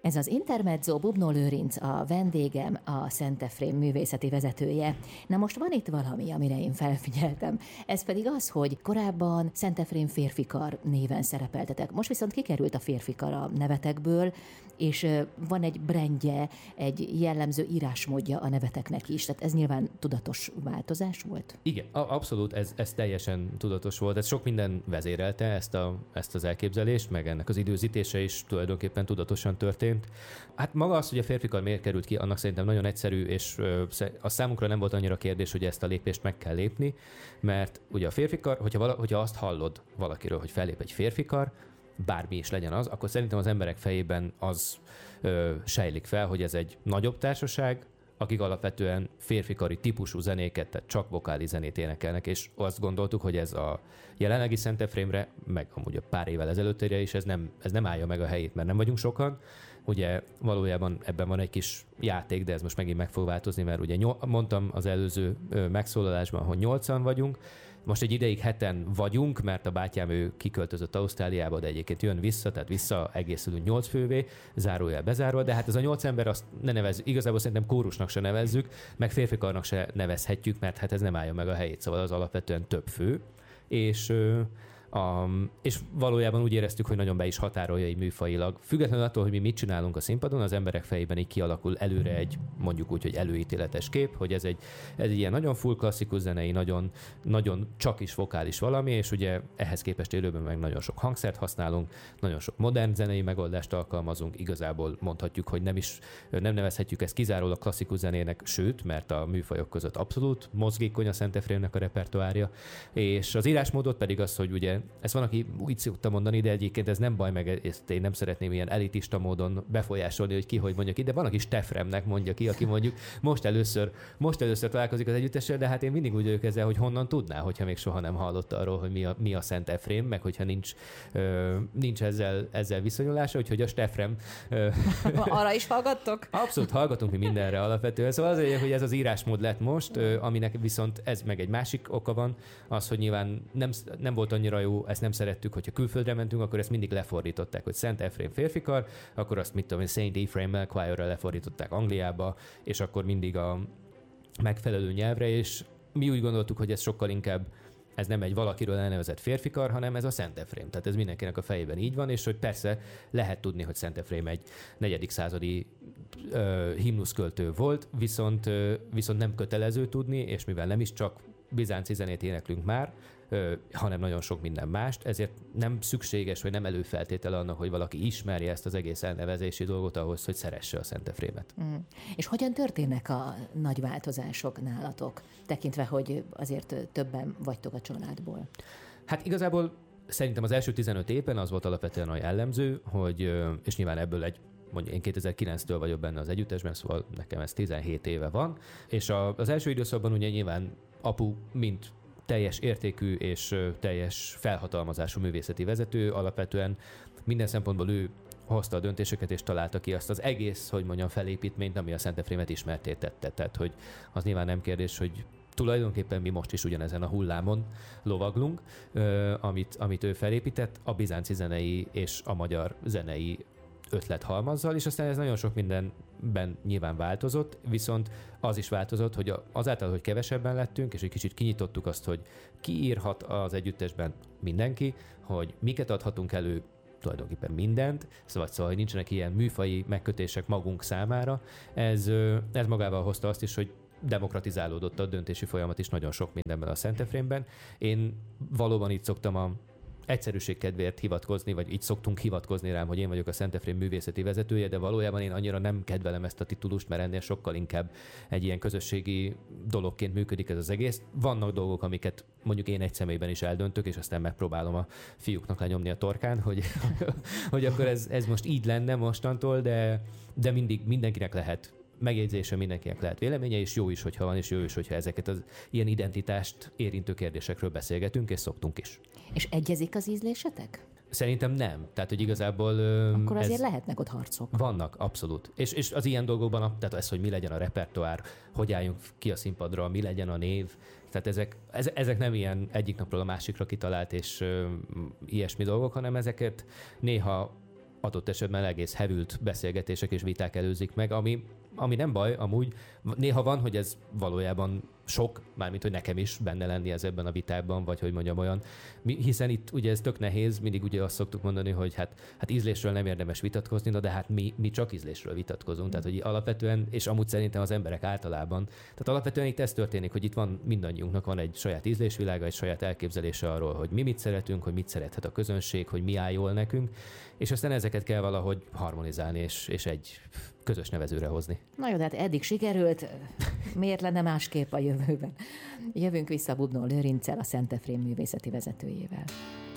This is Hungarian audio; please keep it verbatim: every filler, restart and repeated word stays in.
Ez az Intermezzo, Bubnó Lőrinc a vendégem, a Szent Efrém művészeti vezetője. Na most van itt valami, amire én felfigyeltem. Ez pedig az, hogy korábban Szent Efrém férfikar néven szerepeltetek. Most viszont kikerült a férfikar a nevetekből, és van egy brandje, egy jellemző írásmódja a neveteknek is. Tehát ez nyilván tudatos változás volt? Igen, abszolút, ez, ez teljesen tudatos volt. Ez sok minden vezérelte ezt, a, ezt az elképzelést, meg ennek az időzítése is tulajdonképpen tudatosan történt. Hát maga az, hogy a férfikar miért került ki, annak szerintem nagyon egyszerű, és a számunkra nem volt annyira kérdés, hogy ezt a lépést meg kell lépni, mert ugye a férfikar, hogyha, vala, hogyha azt hallod valakiről, hogy fellép egy férfikar, bármi is legyen az, akkor szerintem az emberek fejében az ö, sejlik fel, hogy ez egy nagyobb társaság, akik alapvetően férfikari típusú zenéket, tehát csak vokális zenét énekelnek, és azt gondoltuk, hogy ez a jelenlegi Szent Efrémre, meg amúgy a pár évvel ezelőttére is, ez nem, ez nem állja meg a helyét, mert nem vagyunk sokan. Ugye valójában ebben van egy kis játék, de ez most megint meg fog változni, mert ugye nyol, mondtam az előző megszólalásban, hogy nyolcan vagyunk, most egy ideig heten vagyunk, mert a bátyám ő kiköltözött Ausztráliába, de egyébként jön vissza, tehát vissza egészülünk nyolc fővé, zárójel bezárva, de hát ez a nyolc ember azt ne nevezzük, igazából szerintem kórusnak se nevezzük, meg férfikarnak se nevezhetjük, mert hát ez nem állja meg a helyét, szóval az alapvetően több fő, és Um, és valójában úgy éreztük, hogy nagyon be is határolja így műfajilag. Függetlenül attól, hogy mi mit csinálunk a színpadon, az emberek fejében így kialakul előre egy, mondjuk úgy, hogy előítéletes kép, hogy ez egy, ez egy ilyen nagyon full klasszikus zenei, nagyon, nagyon csak is vokális valami, és ugye ehhez képest élőben meg nagyon sok hangszert használunk, nagyon sok modern zenei megoldást alkalmazunk, igazából mondhatjuk, hogy nem is, nem nevezhetjük ezt kizárólag klasszikus zenének, sőt, mert a műfajok között abszolút mozgékony a Szent Efrémnek a repertoárja, és az írásmódot pedig az, hogy ugye ezt van, aki úgy szokta mondani, de egyébként ez nem baj, meg ezt én nem szeretném ilyen elitista módon befolyásolni, hogy ki hogy mondja ki, de van, aki Stefremnek mondja ki, aki mondjuk most először, most először találkozik az együttessel, de hát én mindig úgy vagyok ezzel, hogy honnan tudná, hogyha még soha nem hallott arról, hogy mi a, mi a Szent Efrém, meg hogyha nincs, ö, nincs ezzel, ezzel viszonyulása, úgyhogy a Stefrem... Ö, Arra is hallgattok? Abszolút hallgatunk mi mindenre alapvetően. Szóval azért, hogy ez az írásmód lett most, ö, aminek viszont ez meg egy másik oka van, az, hogy nyilván nem, nem volt annyira jó, ezt nem szerettük, hogyha külföldre mentünk, akkor ezt mindig lefordították, hogy Szent Efrém férfikar, akkor azt mit tudom én, Saint Ephraim Choir-ra lefordították Angliába, és akkor mindig a megfelelő nyelvre, és mi úgy gondoltuk, hogy ez sokkal inkább ez nem egy valakiről elnevezett férfikar, hanem ez a Szent Efrém. Tehát ez mindenkinek a fejében így van, és hogy persze lehet tudni, hogy Szent Efrém egy negyedik századi uh, himnuszköltő volt, viszont, uh, viszont nem kötelező tudni, és mivel nem is csak bizánci zenét éneklünk már, hanem nagyon sok minden mást, ezért nem szükséges, vagy nem előfeltétele annak, hogy valaki ismerje ezt az egész elnevezési dolgot ahhoz, hogy szeresse a Szent Efrémet. Mm. És hogyan történnek a nagy változások nálatok, tekintve, hogy azért többen vagytok a családból? Hát igazából szerintem az első tizenöt évben az volt alapvetően a jellemző, hogy, és nyilván ebből egy mondjuk én kétezer-kilenctől vagyok benne az együttesben, szóval nekem ez tizenhét éve van, és a, az első időszakban ugye nyilván apu, mint teljes értékű és teljes felhatalmazású művészeti vezető, alapvetően minden szempontból ő hozta a döntéseket és találta ki azt az egész, hogy mondjam, felépítményt, ami a Szent Efrémet ismertté tette. Tehát, hogy az nyilván nem kérdés, hogy tulajdonképpen mi most is ugyanezen a hullámon lovaglunk, amit, amit ő felépített, a bizánci zenei és a magyar zenei ötlethalmazzal, és aztán ez nagyon sok mindenben nyilván változott, viszont az is változott, hogy azáltal, hogy kevesebben lettünk, és egy kicsit kinyitottuk azt, hogy ki írhat az együttesben mindenki, hogy miket adhatunk elő, tulajdonképpen mindent, szóval, szóval hogy nincsenek ilyen műfaji megkötések magunk számára. Ez, ez magával hozta azt is, hogy demokratizálódott a döntési folyamat is nagyon sok mindenben a Szent Efrémben. Én valóban így szoktam a egyszerűség kedvéért hivatkozni, vagy így szoktunk hivatkozni rám, hogy én vagyok a Szent Efrém művészeti vezetője, de valójában én annyira nem kedvelem ezt a titulust, mert ennél sokkal inkább egy ilyen közösségi dologként működik ez az egész. Vannak dolgok, amiket mondjuk én egy személyben is eldöntök, és aztán megpróbálom a fiúknak lenyomni a torkán, hogy, hogy akkor ez, ez most így lenne mostantól, de, de mindig mindenkinek lehet megjegyzése, mindenkinek lehet véleménye, és jó is, hogyha van, és jó is, hogyha ezeket az ilyen identitást érintő kérdésekről beszélgetünk, és szoktunk is. És egyezik az ízlésetek? Szerintem nem. Tehát, hogy igazából... Akkor azért lehetnek ott harcok. Vannak, abszolút. És, és az ilyen dolgokban, tehát ez, hogy mi legyen a repertoár, hogy álljunk ki a színpadra, mi legyen a név, tehát ezek, ezek nem ilyen egyik napról a másikra kitalált és ö, ilyesmi dolgok, hanem ezeket néha adott esetben egész hevült beszélgetések és viták előzik meg, ami, ami nem baj, amúgy néha van, hogy ez valójában sok, mármint, hogy nekem is benne lenni ez ebben a vitában, vagy hogy mondjam olyan. Mi, hiszen itt ugye ez tök nehéz, mindig ugye azt szoktuk mondani, hogy hát, hát ízlésről nem érdemes vitatkozni, no, de hát mi, mi csak ízlésről vitatkozunk. Tehát, hogy alapvetően, és amúgy szerintem az emberek általában, tehát alapvetően itt ez történik, hogy itt van mindannyiunknak van egy saját ízlésvilága, egy saját elképzelése arról, hogy mi mit szeretünk, hogy mit szerethet a közönség, hogy mi áll jól nekünk, és aztán ezeket kell valahogy harmonizálni, és, és egy közös nevezőre hozni. Na jó, de hát eddig sikerült, miért lenne másképp a jövőben? Jövünk vissza Bubnó Lőrinccel, a Szentefrén művészeti vezetőjével.